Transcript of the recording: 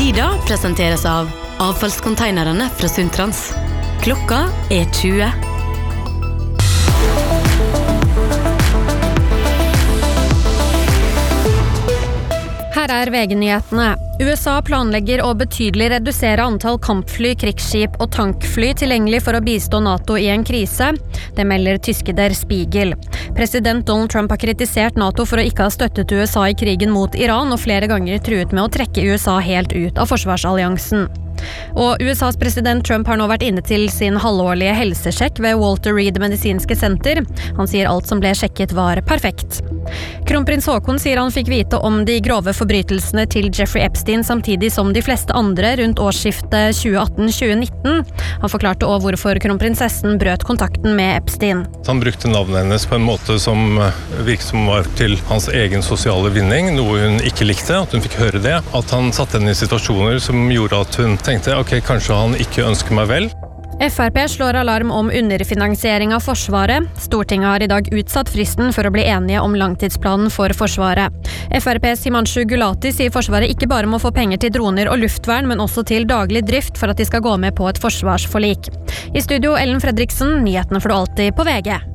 Tida presenteres av avfallskonteinerne fra Sundtrans. Klokka 20. Her VG-nyhetene. USA planlegger å betydelig redusere antall kampfly, krigsskip og tankfly tilgjengelig for å bistå NATO i en krise. Det melder tyske Der Spiegel. President Donald Trump har kritisert NATO for å ikke ha støttet USA i krigen mot Iran, og flere ganger truet med å trekke USA helt ut av forsvarsalliansen. Og USAs president Trump har nå vært inne til sin halvårlige helsesjekk ved Walter Reed medisinske senter. Han sier alt som ble sjekket var perfekt. Kronprins Haakon sier han fikk vite om de grove forbrytelsene til Jeffrey Epstein samtidig som de fleste andre rundt årsskiftet 2018-2019. Han forklarte også hvorfor kronprinsessen brøt kontakten med Epstein. Han brukte navnet hennes på en måte som virket som var til hans egen sosiale vinning, noe hun ikke likte, at hun fikk høre det. At han satte henne i situasjoner som gjorde at hun tenkte, ok, kanskje han ikke ønsker meg vel. FrP slår alarm om underfinansiering av Forsvaret. Stortinget har i dag utsatt fristen for å bli enige om langtidsplanen for Forsvaret. FrPs Himanshu Gulati sier Forsvaret ikke bare må få penger til droner og luftvern, men også til daglig drift for at de skal gå med på et forsvarsforlik. I studio Ellen Fredriksen, nyhetene får du alltid på VG.